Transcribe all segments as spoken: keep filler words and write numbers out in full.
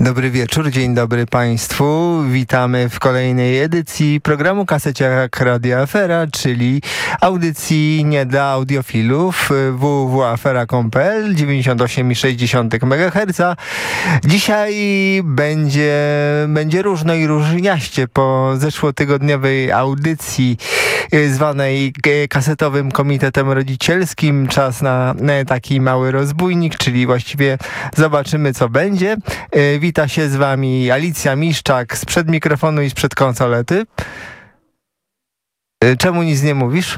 Dobry wieczór, dzień dobry Państwu. Witamy w kolejnej edycji programu Kaseciak Radia Afera, czyli audycji nie dla audiofilów w w w kropka afera kropka com kropka p l dziewięćdziesiąt osiem i sześć dziesiątych megaherca. Dzisiaj będzie, będzie różno i różniaście po zeszłotygodniowej audycji zwanej kasetowym komitetem rodzicielskim. Czas na taki mały rozbójnik, czyli właściwie zobaczymy, co będzie. Wita się z wami Alicja Miszczak sprzed mikrofonu i sprzed konsolety. Czemu nic nie mówisz?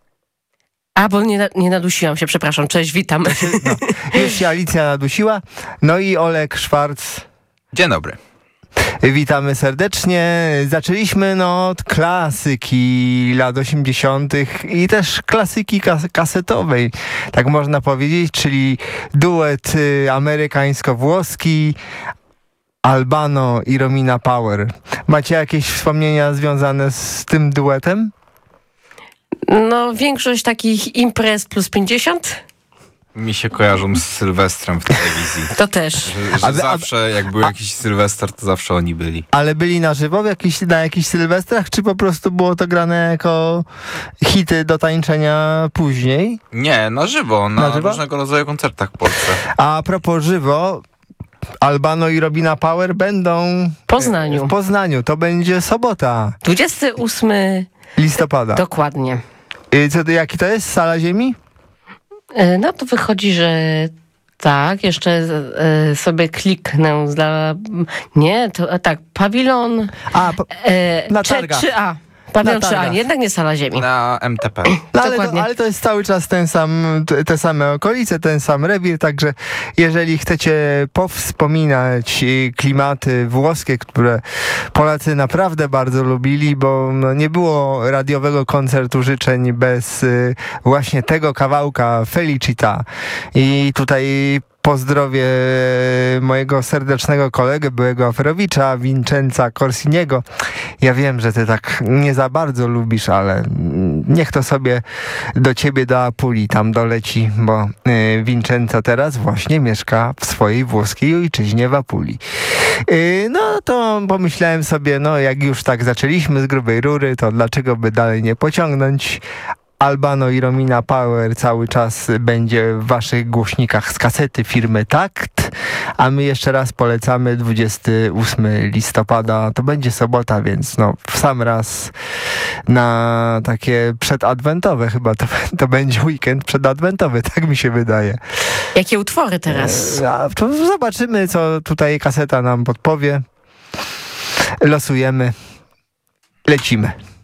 A, bo nie, nie nadusiłam się, przepraszam. Cześć, witam. No, już się Alicja nadusiła. No i Olek Szwarc. Dzień dobry. Witamy serdecznie. Zaczęliśmy no, od klasyki lat osiemdziesiątych i też klasyki kas- kasetowej, tak można powiedzieć, czyli duet y, amerykańsko-włoski Albano i Romina Power. Macie jakieś wspomnienia związane z tym duetem? No, większość takich imprez plus pięćdziesiąt. Mi się kojarzą z Sylwestrem w telewizji. To też. Że, że A- zawsze, jak był a- jakiś Sylwester, to zawsze oni byli. Ale byli na żywo w jakiś, na jakichś sylwestrach, czy po prostu było to grane jako hity do tańczenia później? Nie, na żywo, na, Na żywo? różnego rodzaju koncertach w Polsce. A propos żywo, Albano i Romina Power będą W Poznaniu. w Poznaniu. To będzie sobota, dwudziestego ósmego listopada. dokładnie. I co, jaki to jest? Sala Ziemi? E, No to wychodzi, że tak, jeszcze e, sobie kliknę dla... Nie, to a tak, pawilon A, po, e, Na Cze- targach. trzy A. Pawilon Na trzy A, targach. jednak nie Sala Ziemi. Na M T P. no ale, to, dokładnie. ale to jest cały czas ten sam, t- te same okolice, ten sam rewir, także jeżeli chcecie powspominać y, klimaty włoskie, które Polacy naprawdę bardzo lubili, bo no, nie było radiowego koncertu życzeń bez y, właśnie tego kawałka Felicita. I tutaj pozdrowię mojego serdecznego kolegę, byłego aferowicza, Vincenza Corsiniego. Ja wiem, że ty tak nie za bardzo lubisz, ale niech to sobie do ciebie do Apuli tam doleci, bo y, Vincenzo teraz właśnie mieszka w swojej włoskiej ojczyźnie w Apuli. Y, no to pomyślałem sobie, no jak już tak zaczęliśmy z grubej rury, to dlaczego by dalej nie pociągnąć? Albano i Romina Power cały czas będzie w waszych głośnikach z kasety firmy Takt, a my jeszcze raz polecamy dwudziestego ósmego listopada, to będzie sobota, więc no w sam raz na takie przedadwentowe chyba, to, to będzie weekend przedadwentowy, tak mi się wydaje. Jakie utwory teraz? E, a to zobaczymy, co tutaj kaseta nam podpowie. Losujemy. Lecimy.